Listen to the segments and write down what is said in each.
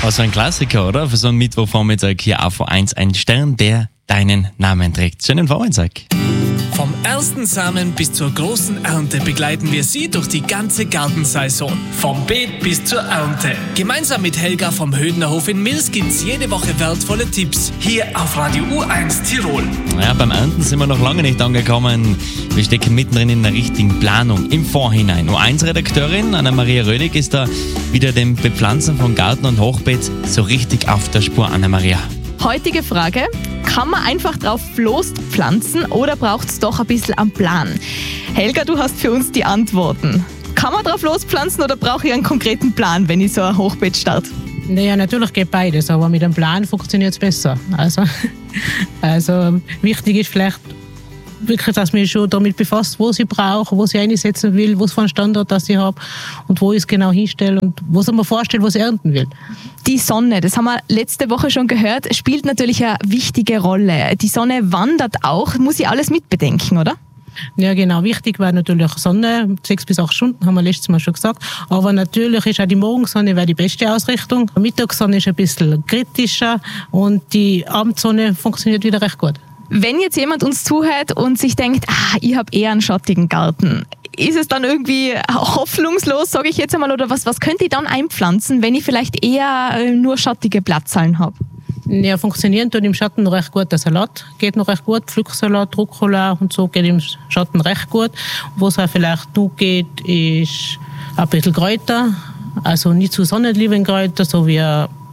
Also ein Klassiker, oder? Für so einen Mittwochvormittag hier auf A1 ein Stern, der deinen Namen trägt. Schönen Vormittag. Vom ersten Samen bis zur großen Ernte begleiten wir Sie durch die ganze Gartensaison. Vom Beet bis zur Ernte. Gemeinsam mit Helga vom Hödnerhof in Mils gibt's jede Woche wertvolle Tipps. Hier auf Radio U1 Tirol. Ja, beim Ernten sind wir noch lange nicht angekommen. Wir stecken mittendrin in der richtigen Planung im Vorhinein. U1-Redakteurin Anna-Maria Rödig ist da wieder dem Bepflanzen von Garten und Hochbeet so richtig auf der Spur. Anna-Maria. Heutige Frage, kann man einfach drauf lospflanzen oder braucht es doch ein bisschen am Plan? Helga, du hast für uns die Antworten. Kann man drauf lospflanzen oder brauche ich einen konkreten Plan, wenn ich so ein Hochbeet starte? Naja, natürlich geht beides, aber mit einem Plan funktioniert es besser. Also wichtig ist vielleicht wirklich, dass man schon damit befasst, wo sie brauche, wo sie einsetzen will, was für einen Standort das sie habe und wo ich es genau hinstelle und was ich mir vorstelle, was ich ernten will. Die Sonne, das haben wir letzte Woche schon gehört, spielt natürlich eine wichtige Rolle. Die Sonne wandert auch, muss ich alles mitbedenken, oder? Ja genau, wichtig war natürlich Sonne, 6 bis 8 Stunden, haben wir letztes Mal schon gesagt. Aber natürlich ist auch die Morgensonne die beste Ausrichtung. Die Mittagssonne ist ein bisschen kritischer und die Abendsonne funktioniert wieder recht gut. Wenn jetzt jemand uns zuhört und sich denkt, ich habe eher einen schattigen Garten, ist es dann irgendwie hoffnungslos, sage ich jetzt einmal, oder was könnte ich dann einpflanzen, wenn ich vielleicht eher nur schattige Blattsallen habe? Ja, funktionieren tut im Schatten recht gut. Der Salat geht noch recht gut, Pflücksalat, Rucola und so geht im Schatten recht gut. Was auch vielleicht noch geht, ist ein bisschen Kräuter, also nicht zu sonnenliebenden Kräuter, so wie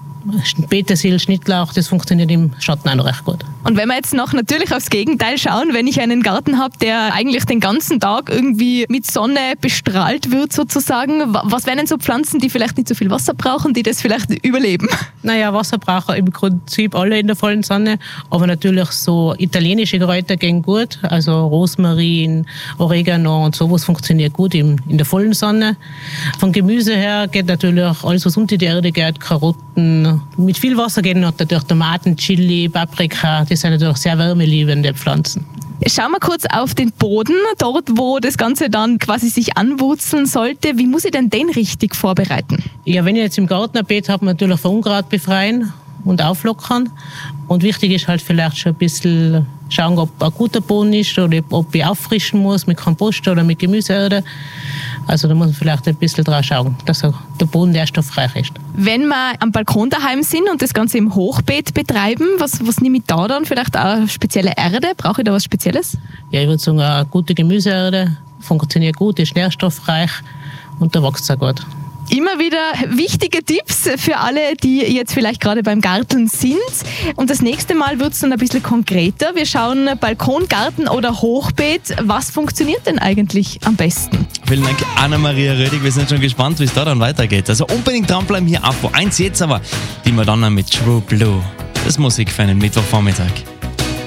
Petersil, Schnittlauch, das funktioniert im Schatten auch noch recht gut. Und wenn wir jetzt noch natürlich aufs Gegenteil schauen, wenn ich einen Garten habe, der eigentlich den ganzen Tag irgendwie mit Sonne bestrahlt wird sozusagen, was wären denn so Pflanzen, die vielleicht nicht so viel Wasser brauchen, die das vielleicht überleben? Naja, Wasser brauchen im Prinzip alle in der vollen Sonne, aber natürlich so italienische Kräuter gehen gut, also Rosmarin, Oregano und sowas funktioniert gut in der vollen Sonne. Von Gemüse her geht natürlich alles, was unter die Erde geht, Karotten. Mit viel Wasser gehen natürlich Tomaten, Chili, Paprika, das sind natürlich sehr wärmeliebende Pflanzen. Schauen wir kurz auf den Boden, dort wo das Ganze dann quasi sich anwurzeln sollte. Wie muss ich denn den richtig vorbereiten? Ja, wenn ich jetzt im Garten ein Beet habe, natürlich von Unkraut befreien und auflockern. Und wichtig ist halt vielleicht schon ein bisschen schauen, ob ein guter Boden ist oder ob ich auffrischen muss mit Kompost oder mit Gemüseerde. Also da muss man vielleicht ein bisschen drauf schauen, dass der Boden nährstoffreich ist. Wenn wir am Balkon daheim sind und das Ganze im Hochbeet betreiben, was nehme ich da dann? Vielleicht auch eine spezielle Erde? Brauche ich da was Spezielles? Ja, ich würde sagen, eine gute Gemüseerde funktioniert gut, ist nährstoffreich und da wächst es auch gut. Immer wieder wichtige Tipps für alle, die jetzt vielleicht gerade beim Garten sind. Und das nächste Mal wird es dann ein bisschen konkreter. Wir schauen Balkon, Garten oder Hochbeet. Was funktioniert denn eigentlich am besten? Vielen Dank, Anna-Maria Rödig. Wir sind schon gespannt, wie es da dann weitergeht. Also unbedingt dranbleiben hier auf A1 jetzt, aber die Madonna mit True Blue. Das ist Musik für einen Mittwochvormittag.